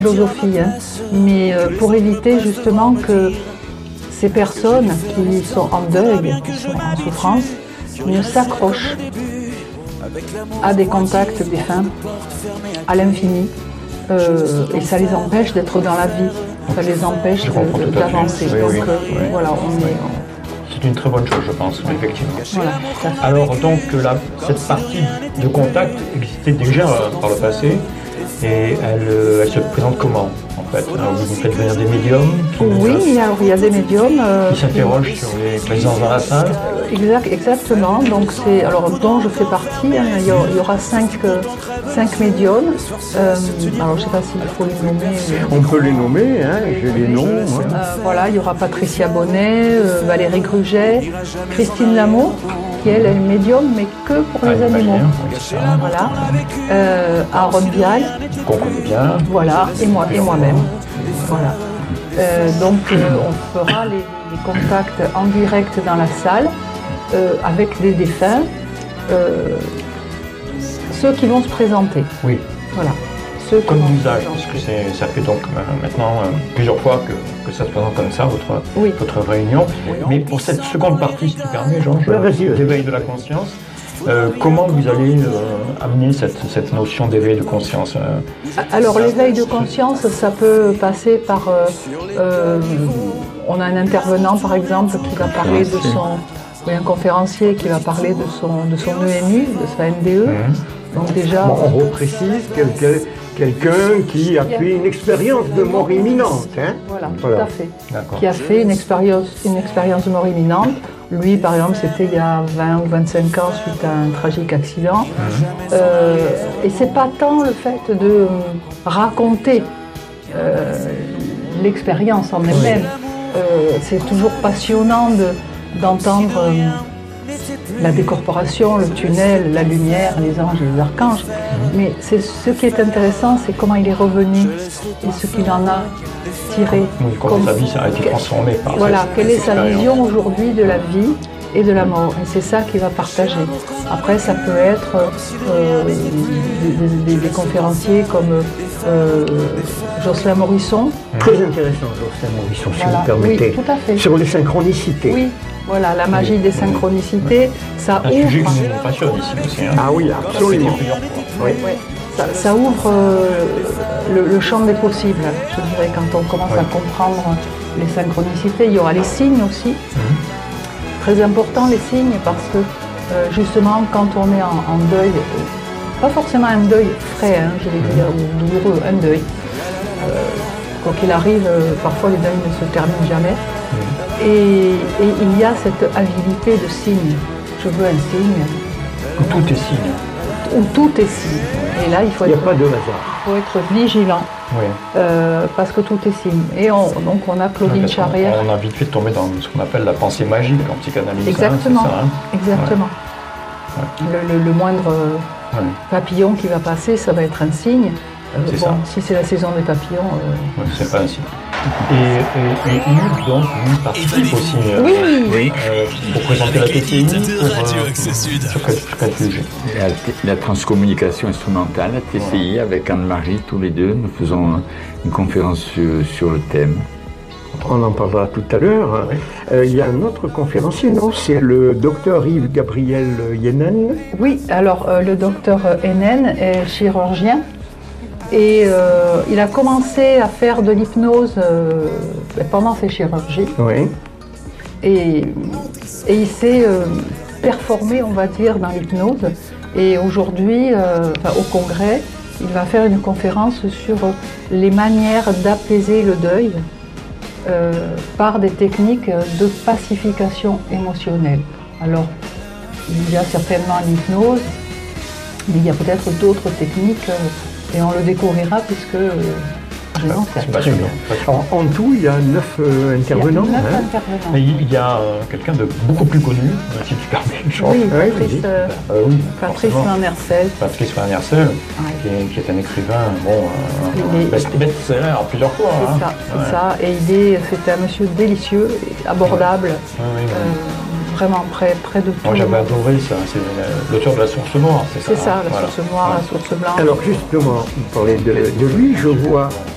philosophie, hein, mais pour éviter justement que ces personnes qui sont en deuil, qui sont en souffrance, ne s'accrochent à des contacts défunts à l'infini, et ça les empêche d'être dans la vie, ça les empêche d'avancer. Donc voilà, c'est une très bonne chose, je pense, effectivement. Voilà, alors donc cette partie de contact existait déjà par le passé, et elle se présente comment en fait? Vous faites venir des médiums Oui, il y a des médiums qui s'interrogent sur les présences dans la salle. Exactement, donc dont je fais partie, hein, il y aura cinq médiums. Alors je ne sais pas s'il faut les nommer. On peut les nommer, hein, j'ai les noms. Voilà, il y aura Patricia Bonnet, Valérie Gruget, Christine Lameau, qui elle est médium, mais que pour les animaux. Voilà. Aaron Vial. Qu'on connaît bien. Voilà, et moi-même. Voilà. Donc on fera les contacts en direct dans la salle avec des défunts, ceux qui vont se présenter. Oui. Voilà. Comme d'usage, parce que ça fait donc maintenant plusieurs fois que ça se présente comme ça, votre réunion. Oui. Mais pour cette seconde partie, si tu permets, Georges, l'éveil de la conscience, comment vous allez amener cette notion d'éveil de conscience Alors l'éveil de conscience, ça peut passer par... on a un intervenant par exemple qui va parler de son... un conférencier qui va parler de son EMU, de sa NDE. Donc déjà... on reprécise quelqu'un qui a fait une expérience de mort imminente. Hein? Voilà, tout à fait. Qui a fait une expérience de mort imminente. Lui, par exemple, c'était il y a 20 ou 25 ans suite à un tragique accident. Et c'est pas tant le fait de raconter l'expérience en elle-même. C'est toujours passionnant d'entendre la décorporation, le tunnel, la lumière, les anges et les archanges. Mais ce qui est intéressant, c'est comment il est revenu et ce qu'il en a tiré. Oui, comment sa vie a été transformée par Voilà, quelle est sa vision aujourd'hui de la vie et de la mort. Et c'est ça qu'il va partager. Après, ça peut être des conférenciers comme Jocelyn Morisson. Très intéressant, Jocelyn Morisson, si vous permettez. Oui, tout à fait. Sur les synchronicités. Oui. Voilà, la magie des synchronicités, ça ouvre... Un sujet qui nous passionne ici aussi. Hein. Ah oui, absolument. Oui. Ça ouvre le champ des possibles, je dirais, quand on commence à comprendre les synchronicités. Il y aura les signes aussi. Très important, les signes, parce que justement, quand on est en deuil, pas forcément un deuil frais, hein, je vais dire, ou douloureux, un deuil. Quoi qu'il arrive, parfois les deuils ne se terminent jamais. Et il y a cette avidité de signes. Je veux un signe. Où tout est signe. Où tout est signe. Et là, il faut être vigilant. Oui. Parce que tout est signe. Et donc on a Claudine Charrière. On a vite fait de tomber dans ce qu'on appelle la pensée magique en psychanalyse. Exactement. Hein, exactement. Ouais. Le moindre papillon qui va passer, ça va être un signe. Si c'est la saison des papillons... c'est pas un signe. Et Hugues, donc, lui participe aussi pour présenter la TCI, sur quel sujet? La transcommunication instrumentale, la TCI, avec Anne-Marie, tous les deux, nous faisons une conférence sur le thème. On en parlera tout à l'heure. Il y a un autre conférencier, non? C'est le docteur Yves-Gabriel Yenen. Oui, alors le docteur Yenen est chirurgien. Et il a commencé à faire de l'hypnose pendant ses chirurgies. Oui. Et il s'est performé, on va dire, dans l'hypnose. Et aujourd'hui, au congrès, il va faire une conférence sur les manières d'apaiser le deuil par des techniques de pacification émotionnelle. Alors, il y a certainement l'hypnose, mais il y a peut-être d'autres techniques. Et on le découvrira puisque c'est passionnant. En tout, il y a 9 intervenants. Il y a 9 intervenants. Et il y a quelqu'un de beaucoup plus connu, si tu permets. Oui, Patrice Van Hersel. Patrice Van Hersel, qui est un écrivain, best-seller plusieurs fois. C'est ça. Et c'est un monsieur délicieux, abordable. Vraiment près de tout. Moi j'avais adoré ça, c'est l'auteur de La Source Noire, c'est ça? C'est ça, La Source Noire, La Source Blanche. Alors justement, vous parlez de lui, je vois